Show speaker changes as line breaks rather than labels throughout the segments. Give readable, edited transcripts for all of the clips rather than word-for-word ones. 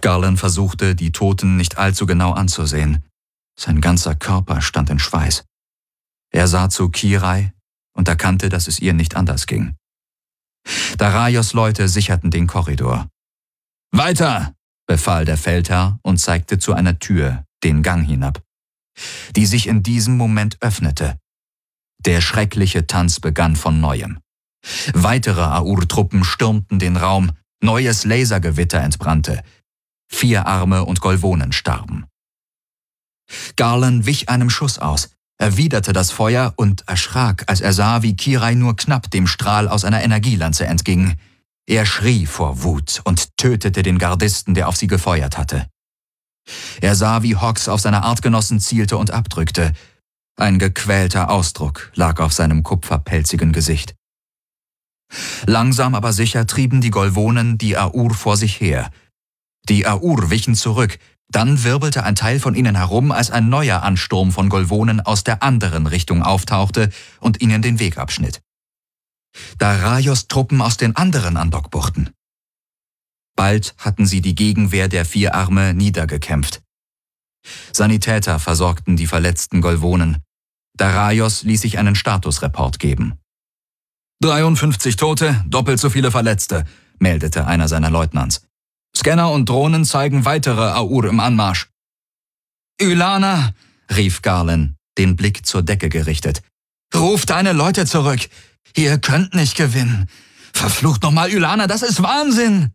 Garland versuchte, die Toten nicht allzu genau anzusehen. Sein ganzer Körper stand in Schweiß. Er sah zu Kirai und erkannte, dass es ihr nicht anders ging. Daraios Leute sicherten den Korridor. »Weiter!« befahl der Feldherr und zeigte zu einer Tür, den Gang hinab, die sich in diesem Moment öffnete. Der schreckliche Tanz begann von Neuem. Weitere Aur-Truppen stürmten den Raum, neues Lasergewitter entbrannte. Vierarme und Golvonen starben. Garland wich einem Schuss aus, erwiderte das Feuer und erschrak, als er sah, wie Kirai nur knapp dem Strahl aus einer Energielanze entging. Er schrie vor Wut und tötete den Gardisten, der auf sie gefeuert hatte. Er sah, wie Hawks auf seine Artgenossen zielte und abdrückte. Ein gequälter Ausdruck lag auf seinem kupferpelzigen Gesicht. Langsam aber sicher trieben die Golvonen die Aur vor sich her. Die Aur wichen zurück, dann wirbelte ein Teil von ihnen herum, als ein neuer Ansturm von Golvonen aus der anderen Richtung auftauchte und ihnen den Weg abschnitt. Daraios Truppen aus den anderen Andockbuchten. Bald hatten sie die Gegenwehr der Vierarme niedergekämpft. Sanitäter versorgten die verletzten Golvonen. Daraios ließ sich einen Statusreport geben. 53 Tote, doppelt so viele Verletzte, meldete einer seiner Leutnants. Scanner und Drohnen zeigen weitere Aur im Anmarsch. »Ylana«, rief Garland, den Blick zur Decke gerichtet. »Ruf deine Leute zurück. Ihr könnt nicht gewinnen. Verflucht nochmal, Ylana, das ist Wahnsinn!«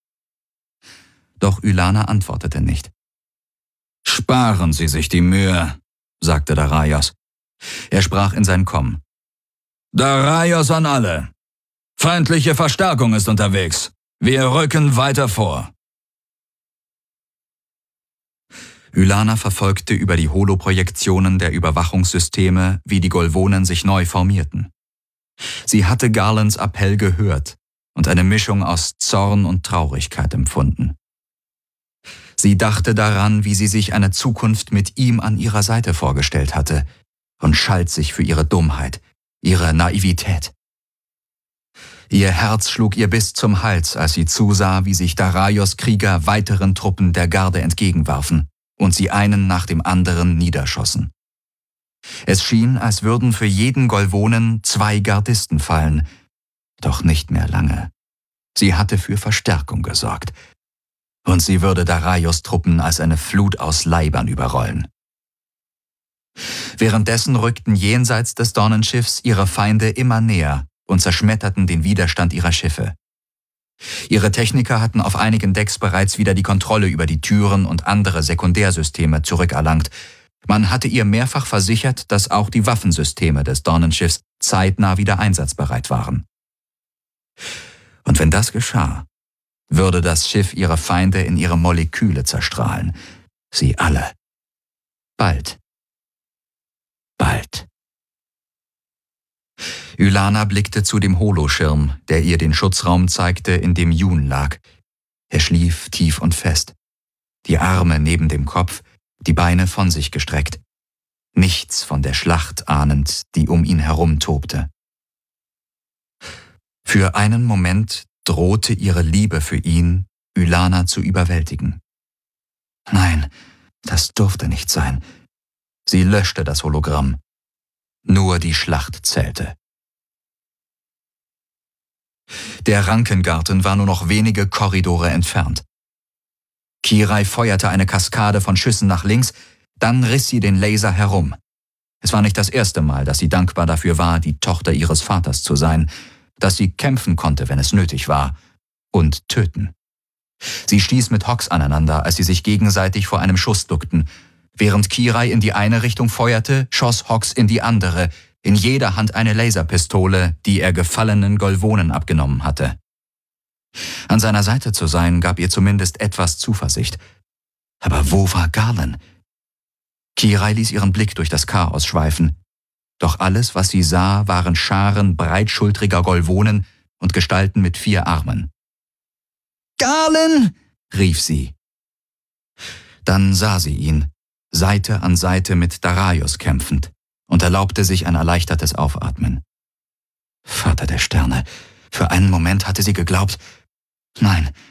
Doch Ylana antwortete nicht. »Sparen Sie sich die Mühe«, sagte Daraios. Er sprach in sein Komm. »Daraios an alle. Feindliche Verstärkung ist unterwegs. Wir rücken weiter vor.« Ylana verfolgte über die Holoprojektionen der Überwachungssysteme, wie die Golvonen sich neu formierten. Sie hatte Garlands Appell gehört und eine Mischung aus Zorn und Traurigkeit empfunden. Sie dachte daran, wie sie sich eine Zukunft mit ihm an ihrer Seite vorgestellt hatte, und schalt sich für ihre Dummheit, ihre Naivität. Ihr Herz schlug ihr bis zum Hals, als sie zusah, wie sich Daraios Krieger weiteren Truppen der Garde entgegenwarfen und sie einen nach dem anderen niederschossen. Es schien, als würden für jeden Golvonen 2 Gardisten fallen, doch nicht mehr lange. Sie hatte für Verstärkung gesorgt, und sie würde Daraios Truppen als eine Flut aus Leibern überrollen. Währenddessen rückten jenseits des Dornenschiffs ihre Feinde immer näher und zerschmetterten den Widerstand ihrer Schiffe. Ihre Techniker hatten auf einigen Decks bereits wieder die Kontrolle über die Türen und andere Sekundärsysteme zurückerlangt. Man hatte ihr mehrfach versichert, dass auch die Waffensysteme des Dornenschiffs zeitnah wieder einsatzbereit waren. Und wenn das geschah, würde das Schiff ihre Feinde in ihre Moleküle zerstrahlen. Sie alle. Bald. Bald. Ylana blickte zu dem Holoschirm, der ihr den Schutzraum zeigte, in dem Jun lag. Er schlief tief und fest. Die Arme neben dem Kopf, die Beine von sich gestreckt. Nichts von der Schlacht ahnend, die um ihn herum tobte. Für einen Moment drohte ihre Liebe für ihn, Ylana zu überwältigen. Nein, das durfte nicht sein. Sie löschte das Hologramm. Nur die Schlacht zählte. Der Rankengarten war nur noch wenige Korridore entfernt. Kirai feuerte eine Kaskade von Schüssen nach links, dann riss sie den Laser herum. Es war nicht das erste Mal, dass sie dankbar dafür war, die Tochter ihres Vaters zu sein, dass sie kämpfen konnte, wenn es nötig war, und töten. Sie stieß mit Hawks aneinander, als sie sich gegenseitig vor einem Schuss duckten. Während Kirai in die eine Richtung feuerte, schoss Hawks in die andere, in jeder Hand eine Laserpistole, die er gefallenen Golvonen abgenommen hatte. An seiner Seite zu sein, gab ihr zumindest etwas Zuversicht. Aber wo war Garland? Kirai ließ ihren Blick durch das Chaos schweifen. Doch alles, was sie sah, waren Scharen breitschultriger Golvonen und Gestalten mit 4 Armen. »Garland!« rief sie. Dann sah sie ihn, Seite an Seite mit Daraios kämpfend, und erlaubte sich ein erleichtertes Aufatmen. Vater der Sterne, für einen Moment hatte sie geglaubt, nein,